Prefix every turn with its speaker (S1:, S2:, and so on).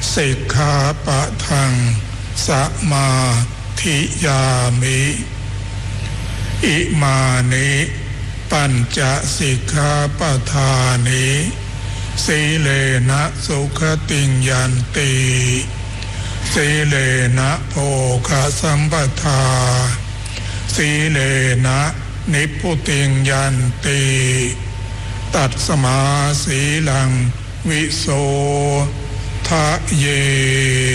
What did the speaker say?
S1: สิกขาปะทังสมาธิยามิอิมานิปัญจสิกขาปทานิสีเลนะสุขติงยันติสีเลนะโภคสัมปทาสีเลนะนิพพุติงยันติตัดสมาสีลังวิโสทะเย